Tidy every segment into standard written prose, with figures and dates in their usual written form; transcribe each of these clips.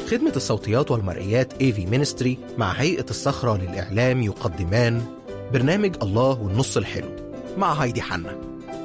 خدمة الصوتيات والمرئيات AV Ministry مع هيئة الصخرة للإعلام يقدمان برنامج الله والنص الحلو مع هايدي حنا.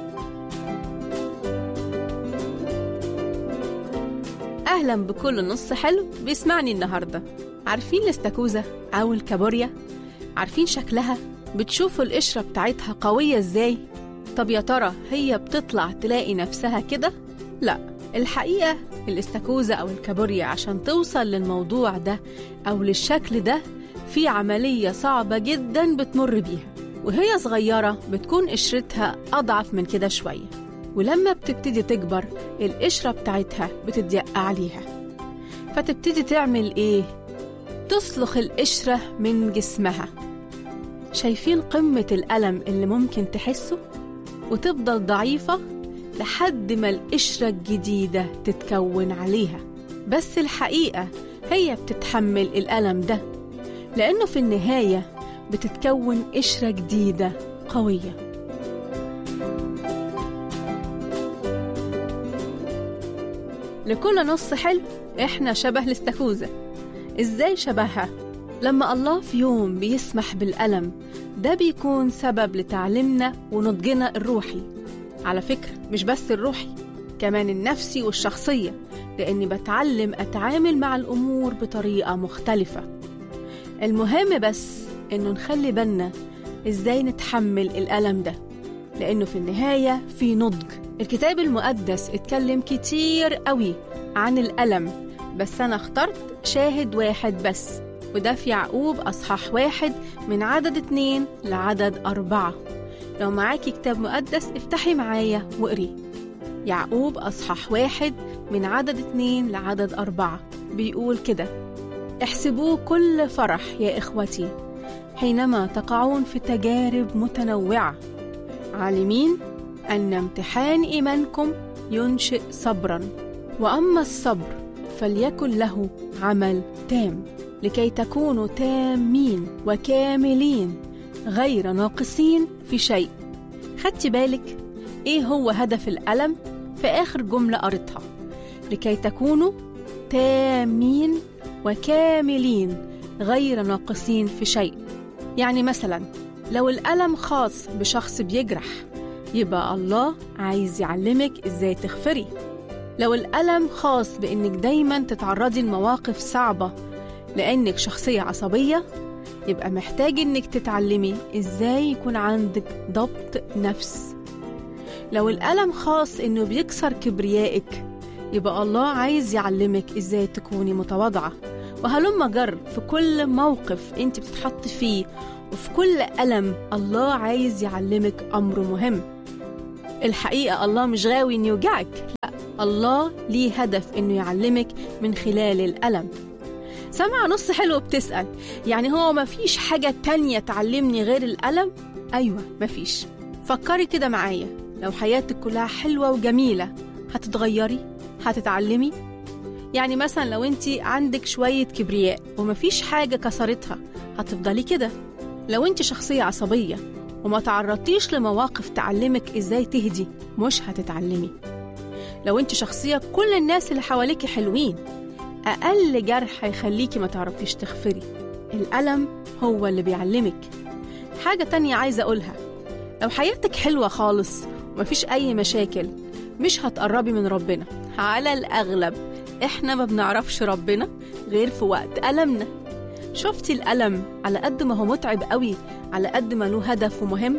أهلا بكل نص حلو بيسمعني النهاردة. عارفين الاستاكوزا أو الكابوريا؟ عارفين شكلها؟ بتشوفوا القشرة بتاعتها قوية ازاي؟ طب يا ترى هي بتطلع تلاقي نفسها كده؟ لا، الحقيقة الاستاكوزا أو الكابوريا عشان توصل للموضوع ده أو للشكل ده في عملية صعبة جدا بتمر بيها، وهي صغيرة بتكون قشرتها أضعف من كده شوية، ولما بتبتدي تكبر القشرة بتاعتها بتضيق عليها، فتبتدي تعمل إيه؟ تصلخ القشرة من جسمها. شايفين قمة الألم اللي ممكن تحسه؟ وتفضل ضعيفة لحد ما القشرة الجديدة تتكون عليها. بس الحقيقة هي بتتحمل الألم ده، لأنه في النهاية بتتكون قشرة جديدة قوية. لكل نص حلو إحنا شبه الاستاكوزا. إزاي شبهها؟ لما الله في يوم بيسمح بالألم ده بيكون سبب لتعليمنا ونضجنا الروحي. على فكرة مش بس الروحي، كمان النفسي والشخصية، لأني بتعلم أتعامل مع الأمور بطريقة مختلفة. المهم بس إنه نخلي بالنا إزاي نتحمل الألم ده، لأنه في النهاية في نضج. الكتاب المقدس اتكلم كتير قوي عن الألم، بس أنا اخترت شاهد واحد بس، وده في يعقوب أصحاح 1 من عدد 2 لعدد 4. لو معاكي كتاب مقدس افتحي معايا وقري. يعقوب أصحاح 1 من عدد 2 لعدد 4 بيقول كده: احسبوه كل فرح يا إخوتي حينما تقعون في تجارب متنوعة، عالمين أن امتحان إيمانكم ينشئ صبرا، وأما الصبر فليكن له عمل تام، لكي تكونوا تامين وكاملين غير ناقصين في شيء. خدتي بالك إيه هو هدف الألم؟ في آخر جملة قريتها، لكي تكونوا تامين وكاملين غير ناقصين في شيء. يعني مثلا لو الألم خاص بشخص بيجرح، يبقى الله عايز يعلمك إزاي تغفري. لو الألم خاص بإنك دايما تتعرضي لمواقف صعبة لأنك شخصية عصبية، يبقى محتاج إنك تتعلمي إزاي يكون عندك ضبط نفس. لو الألم خاص إنه بيكسر كبريائك، يبقى الله عايز يعلمك إزاي تكوني متواضعة. وهلما جر في كل موقف أنت بتتحط فيه وفي كل ألم الله عايز يعلمك أمر مهم. الحقيقة الله مش غاوي إنه يوجعك، لا، الله ليه هدف إنه يعلمك من خلال الألم. سمع نص حلو بتسأل، يعني هو مفيش حاجة تانية تعلمني غير الألم؟ أيوة مفيش. فكري كده معايا، لو حياتك كلها حلوة وجميلة هتتغيري؟ هتتعلمي؟ يعني مثلا لو انت عندك شوية كبرياء ومفيش حاجة كسرتها، هتفضلي كده. لو انت شخصية عصبية وما تعرضتيش لمواقف تعلمك ازاي تهدي، مش هتتعلمي. لو انت شخصية كل الناس اللي حواليكي حلوين، أقل جرح هيخليكي ما تعرفيش تغفري. الألم هو اللي بيعلمك. حاجة تانية عايزة أقولها، لو حياتك حلوة خالص ومفيش أي مشاكل، مش هتقربي من ربنا. على الأغلب إحنا ما بنعرفش ربنا غير في وقت ألمنا. شفتي الألم على قد ما هو متعب قوي، على قد ما له هدف ومهم.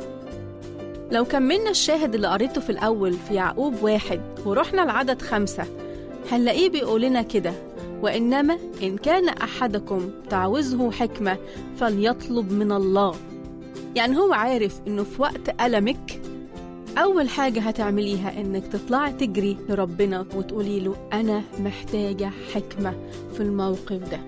لو كملنا الشاهد اللي قريته في الأول في يعقوب 1 ورحنا لعدد 5، هنلاقيه بيقولنا كده: وإنما إن كان أحدكم تعوزه حكمة فليطلب من الله. يعني هو عارف إنه في وقت ألمك أول حاجة هتعمليها إنك تطلعي تجري لربنا وتقولي له أنا محتاجة حكمة في الموقف ده.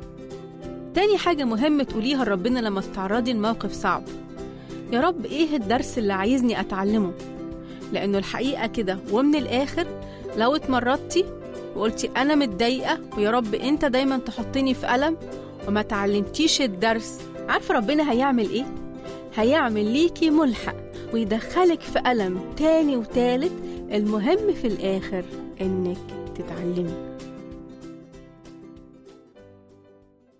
تاني حاجة مهمة تقوليها لربنا لما تتعرضي لموقف صعب: يا رب إيه الدرس اللي عايزني أتعلمه؟ لأنه الحقيقة كده ومن الآخر لو اتمرضتي وقلتي أنا متضايقة ويا رب أنت دايما تحطني في ألم وما تعلمتيش الدرس، عارفة ربنا هيعمل إيه؟ هيعمل ليكي ملحق ويدخلك في ألم تاني وتالت. المهم في الآخر إنك تتعلمي.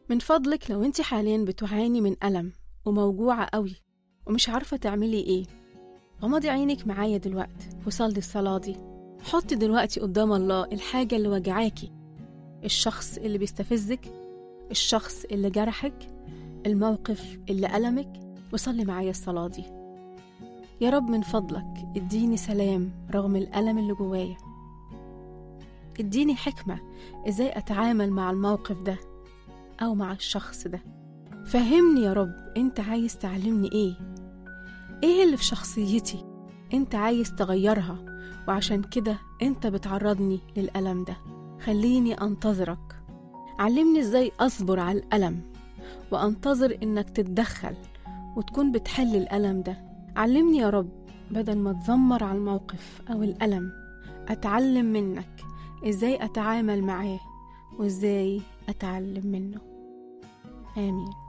من فضلك لو انت حاليا بتعاني من ألم وموجوعة قوي ومش عارفة تعملي ايه، غمضي عينك معايا دلوقتي وصلي الصلاة دي. حطي دلوقتي قدام الله الحاجة اللي وجعاكي، الشخص اللي بيستفزك، الشخص اللي جرحك، الموقف اللي ألمك، وصلي معايا الصلاة دي. يا رب من فضلك اديني سلام رغم الألم اللي جوايا، اديني حكمة ازاي أتعامل مع الموقف ده أو مع الشخص ده. فهمني يا رب انت عايز تعلمني ايه اللي في شخصيتي انت عايز تغيرها، وعشان كده انت بتعرضني للألم ده. خليني أنتظرك، علمني ازاي أصبر على الألم وأنتظر انك تتدخل وتكون بتحل الألم ده. علمني يا رب بدل ما اتذمر على الموقف أو الألم، أتعلم منك ازاي أتعامل معاه وازاي أتعلم منه. آمين.